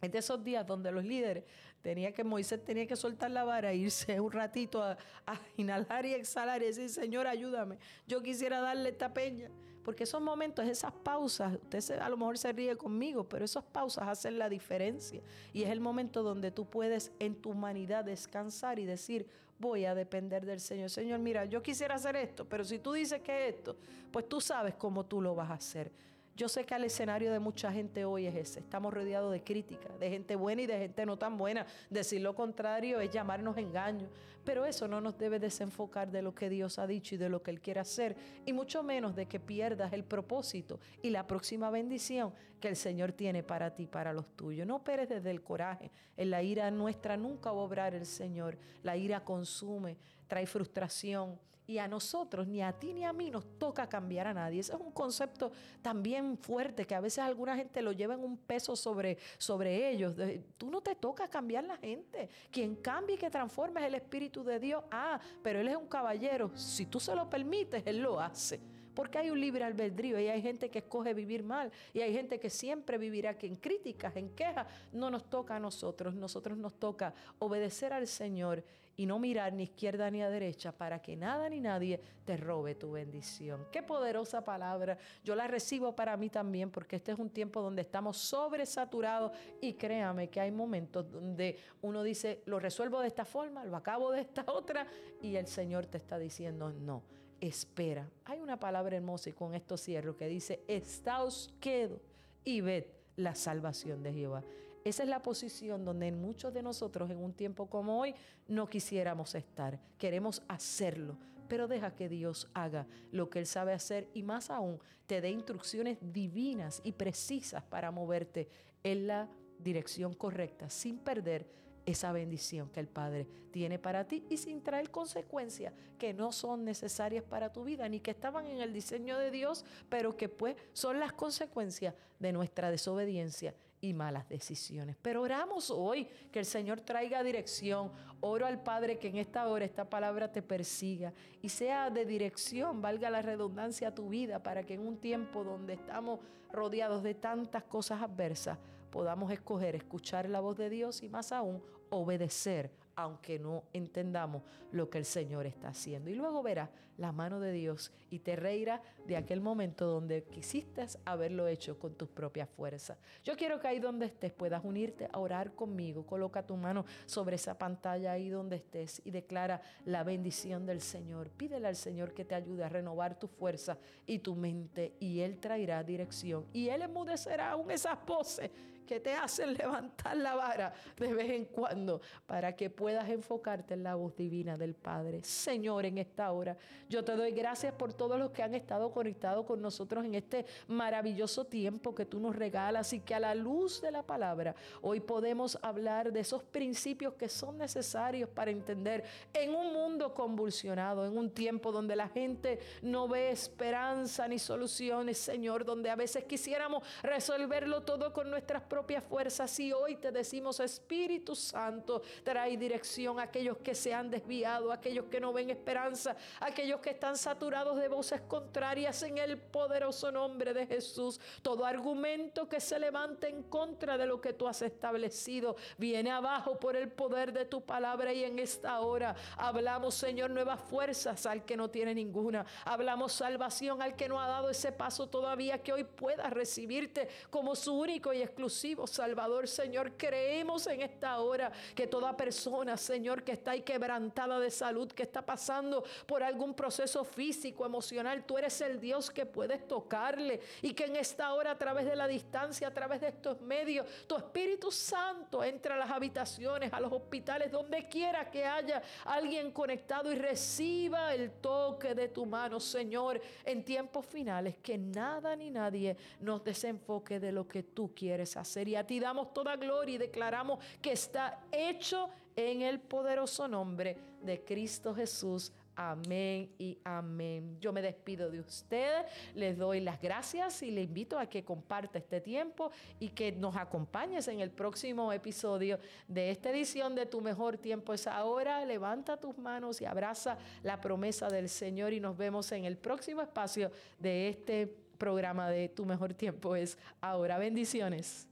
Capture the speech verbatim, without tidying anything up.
Es de esos días donde los líderes tenía que, Moisés tenía que soltar la vara e irse un ratito a, a inhalar y exhalar y decir, Señor, ayúdame. Yo quisiera darle esta peña. Porque esos momentos, esas pausas, usted se, a lo mejor se ríe conmigo, pero esas pausas hacen la diferencia. Y es el momento donde tú puedes en tu humanidad descansar y decir, voy a depender del Señor. Señor, mira, yo quisiera hacer esto, pero si tú dices que es esto, pues tú sabes cómo tú lo vas a hacer. Yo sé que el escenario de mucha gente hoy es ese. Estamos rodeados de crítica, de gente buena y de gente no tan buena. Decir lo contrario es llamarnos engaño. Pero eso no nos debe desenfocar de lo que Dios ha dicho y de lo que Él quiere hacer. Y mucho menos de que pierdas el propósito y la próxima bendición que el Señor tiene para ti, para los tuyos. No operes desde el coraje. En la ira nuestra nunca va a obrar el Señor. La ira consume, trae frustración. Y a nosotros, ni a ti ni a mí, nos toca cambiar a nadie. Ese es un concepto también fuerte, que a veces alguna gente lo lleva en un peso sobre, sobre ellos. De, tú no te toca cambiar la gente. Quien cambia y que transforma es el Espíritu de Dios. Ah, pero Él es un caballero. Si tú se lo permites, Él lo hace. Porque hay un libre albedrío y hay gente que escoge vivir mal y hay gente que siempre vivirá que en críticas, en quejas. No nos toca a nosotros, nosotros nos toca obedecer al Señor y no mirar ni izquierda ni a derecha para que nada ni nadie te robe tu bendición. Qué poderosa palabra, yo la recibo para mí también porque este es un tiempo donde estamos sobresaturados y créame que hay momentos donde uno dice, lo resuelvo de esta forma, lo acabo de esta otra y el Señor te está diciendo no. Espera. Hay una palabra hermosa y con esto cierro que dice, estáos quedo y ved la salvación de Jehová. Esa es la posición donde muchos de nosotros en un tiempo como hoy no quisiéramos estar. Queremos hacerlo, pero deja que Dios haga lo que Él sabe hacer y más aún te dé instrucciones divinas y precisas para moverte en la dirección correcta sin perder esa bendición que el Padre tiene para ti y sin traer consecuencias que no son necesarias para tu vida ni que estaban en el diseño de Dios, pero que pues son las consecuencias de nuestra desobediencia y malas decisiones. Pero oramos hoy que el Señor traiga dirección. Oro al Padre que en esta hora esta palabra te persiga y sea de dirección, valga la redundancia, a tu vida, para que en un tiempo donde estamos rodeados de tantas cosas adversas podamos escoger escuchar la voz de Dios y más aún obedecer, aunque no entendamos lo que el Señor está haciendo. Y luego verás la mano de Dios y te reirás de aquel momento donde quisiste haberlo hecho con tus propias fuerzas. Yo quiero que ahí donde estés puedas unirte a orar conmigo. Coloca tu mano sobre esa pantalla ahí donde estés y declara la bendición del Señor. Pídele al Señor que te ayude a renovar tu fuerza y tu mente y Él traerá dirección y Él enmudecerá aún esas voces que te hacen levantar la vara de vez en cuando para que puedas enfocarte en la voz divina del Padre. Señor, en esta hora yo te doy gracias por todos los que han estado conectados con nosotros en este maravilloso tiempo que tú nos regalas y que a la luz de la palabra hoy podemos hablar de esos principios que son necesarios para entender en un mundo convulsionado, en un tiempo donde la gente no ve esperanza ni soluciones, Señor, donde a veces quisiéramos resolverlo todo con nuestras propias fuerzas. Y hoy te decimos, Espíritu Santo, trae dirección a aquellos que se han desviado, a aquellos que no ven esperanza, a aquellos que están saturados de voces contrarias, en el poderoso nombre de Jesús. Todo argumento que se levante en contra de lo que tú has establecido viene abajo por el poder de tu palabra, y en esta hora hablamos, Señor, nuevas fuerzas al que no tiene ninguna. Hablamos salvación al que no ha dado ese paso todavía, que hoy pueda recibirte como su único y exclusivo Salvador. Señor, creemos en esta hora que toda persona, Señor, que está ahí quebrantada de salud, que está pasando por algún proceso físico, emocional, tú eres el Dios que puedes tocarle, y que en esta hora, a través de la distancia, a través de estos medios, tu Espíritu Santo entra a las habitaciones, a los hospitales, donde quiera que haya alguien conectado, y reciba el toque de tu mano, Señor, en tiempos finales, que nada ni nadie nos desenfoque de lo que tú quieres hacer. Y a ti damos toda gloria y declaramos que está hecho en el poderoso nombre de Cristo Jesús. Amén y amén. Yo me despido de ustedes, les doy las gracias y les invito a que comparta este tiempo y que nos acompañes en el próximo episodio de esta edición de Tu Mejor Tiempo es Ahora. Levanta tus manos y abraza la promesa del Señor, y nos vemos en el próximo espacio de este programa de Tu Mejor Tiempo es Ahora. Bendiciones.